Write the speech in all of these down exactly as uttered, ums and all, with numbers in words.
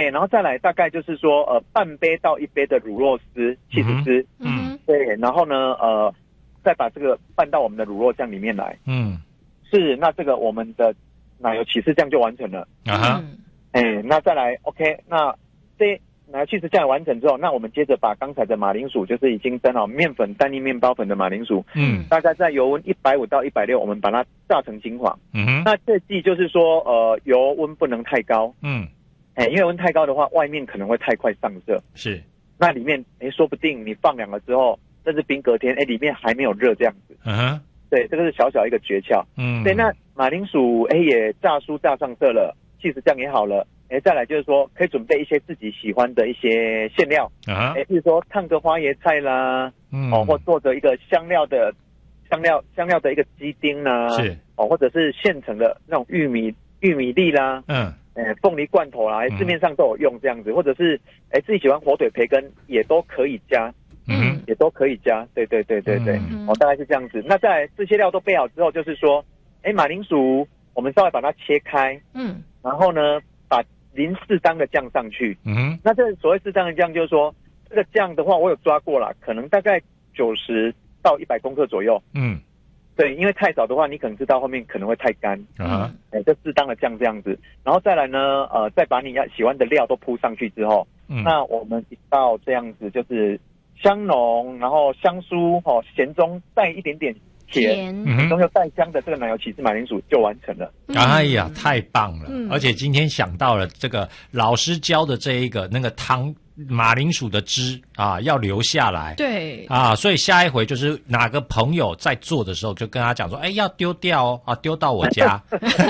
然后再来大概就是说呃半杯到一杯的乳酪丝起司丝，嗯，对，然后呢呃再把这个拌到我们的乳酪酱里面来，嗯，是，那这个我们的奶油起司酱就完成了啊哈，哎、欸，那再来 OK， 那这奶油起司酱完成之后，那我们接着把刚才的马铃薯，就是已经蒸好面粉单粒面包粉的马铃薯，嗯，大概在油温一百五到一百六，我们把它炸成金黄，嗯哼，那这记就是说呃油温不能太高，嗯。哎，因为温太高的话，外面可能会太快上色。是，那里面哎，说不定你放凉了之后，甚至冰隔天，哎，里面还没有热这样子。嗯哼，对，这个是小小一个诀窍。嗯，对，那马铃薯哎也炸酥炸上色了，起司酱也好了，哎，再来就是说可以准备一些自己喜欢的一些馅料。啊，哎，比如说烫个花椰菜啦，嗯，哦，或做着一个香料的香料香料的一个鸡丁啦，是，哦，或者是现成的那种玉米玉米粒啦，嗯。呃，凤梨罐头啦，市面上都有用这样子，嗯、或者是哎自己喜欢火腿培根也都可以加，嗯，也都可以加，对对对对对，嗯、哦，大概是这样子。那在这些料都备好之后，就是说，哎，马铃薯我们稍微把它切开，嗯，然后呢，把淋适当的酱上去，嗯，那这所谓适当的酱，就是说这个酱的话，我有抓过啦，可能大概九十到一百公克左右，嗯。对，因为太少的话，你可能知道后面可能会太干啊，哎、uh-huh. ，就适当的酱这样子，然后再来呢，呃，再把你要喜欢的料都铺上去之后，嗯，那我们一道这样子就是香浓，然后香酥，哦，咸中带一点点甜，咸中又带香的这个奶油起司马铃薯就完成了。 嗯、哎呀，太棒了！嗯、而且今天想到了这个老师教的这一个那个汤。马铃薯的汁啊，要留下来。 对啊，所以下一回就是哪个朋友在做的时候，就跟他讲说：“哎，要丢掉哦，啊，丢到我家，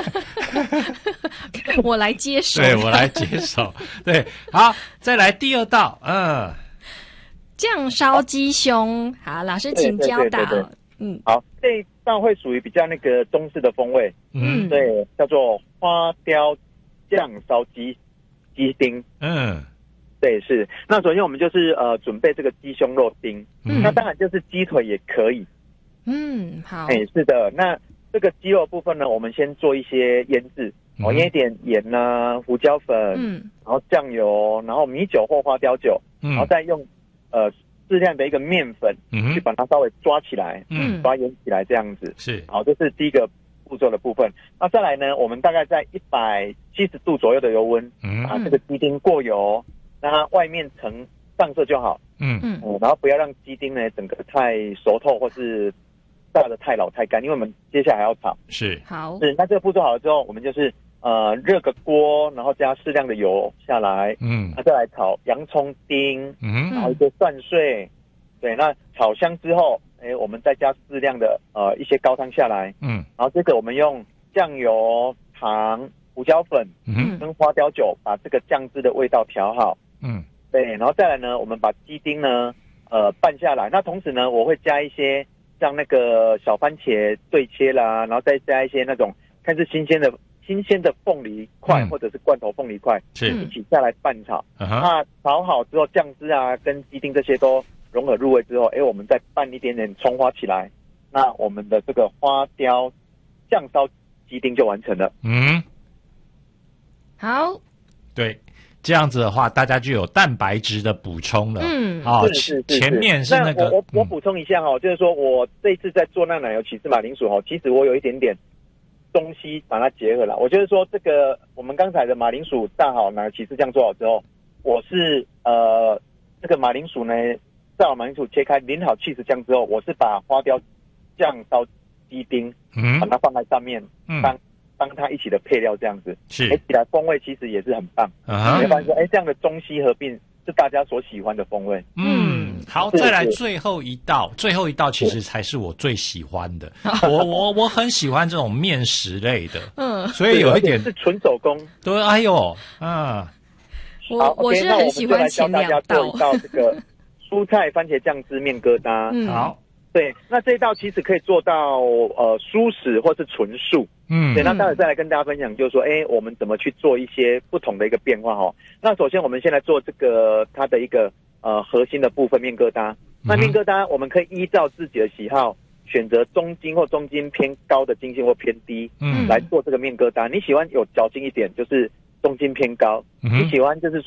我来接手。” 对，我来接手。对，好，再来第二道，嗯， 酱烧鸡胸。好，老师请教导。对对对对嗯，好，这一道会属于比较那个中式的风味。嗯，对，叫做花雕酱烧鸡鸡丁。嗯。对，是。那首先我们就是呃准备这个鸡胸肉丁，嗯，那当然就是鸡腿也可以。 嗯，好。 哎，是的。那这个鸡肉部分呢，我们先做一些腌制，我、嗯、腌一点盐啊、胡椒粉，嗯，然后酱油，然后米酒或花雕酒，嗯，然后再用呃适量的一个面粉，嗯，去把它稍微抓起来，嗯，抓腌起来这样子。 是。 好，这是第一个步骤的部分。那再来呢，我们大概在一百七十度左右的油温，嗯，把这个鸡丁过油。让它外面层上色就好，嗯嗯，然后不要让鸡丁呢整个太熟透或是炸的太老太干，因为我们接下来还要炒。 是， 好， 是。那这个步骤好了之后，我们就是呃热个锅，然后加适量的油下来，嗯，那再来炒洋葱丁，嗯，然后一些蒜碎，对，那炒香之后，哎，我们再加适量的呃一些高汤下来，嗯，然后这个我们用酱油、糖、胡椒粉，嗯，跟花雕酒把这个酱汁的味道调好。嗯，对，然后再来呢，我们把鸡丁呢，呃，拌下来。那同时呢，我会加一些像那个小番茄对切啦，然后再加一些那种看是新鲜的、新鲜的凤梨块、嗯、或者是罐头凤梨块，是一起下来拌炒。嗯、那炒好之后，酱汁啊跟鸡丁这些都融合入味之后，哎，我们再拌一点点葱花起来，那我们的这个花雕酱烧鸡丁就完成了。嗯， 好， 对。这样子的话，大家就有蛋白质的补充了。嗯，啊、哦， 是是是。 前面是那个， 我我我补充一下哈、哦，嗯、就是说我这一次在做那奶油起司马铃薯哈，其实我有一点点东西把它结合了。我就是说，这个我们刚才的马铃薯炸好，奶油起司酱做好之后，我是呃这个马铃薯呢炸好马铃薯切开，淋好起司酱之后，我是把花雕酱烧鸡丁，嗯，把它放在上面，嗯。当帮它一起的配料这样子，是，哎，起来风味其实也是很棒。啊，你会发现说，哎，这样的中西合并是大家所喜欢的风味。 嗯，好，再来最后一道，最后一道其实才是我最喜欢的。我我我很喜欢这种面食类的，嗯，所以有一点是纯手工。 对，哎呦，啊， 我我是很喜欢前两道。 做一道这个蔬菜番茄酱汁面疙瘩。 嗯，好。 对，那这一道其实可以做到呃蔬食或是纯素，嗯，对，那待会再来跟大家分享，就是说，哎，我们怎么去做一些不同的一个变化哈。那首先我们先来做这个它的一个呃核心的部分面疙瘩。那面疙瘩我们可以依照自己的喜好选择中筋或中筋偏高的筋性或偏低，嗯，来做这个面疙瘩。你喜欢有嚼劲一点，就是中筋偏高；嗯、你喜欢就是说。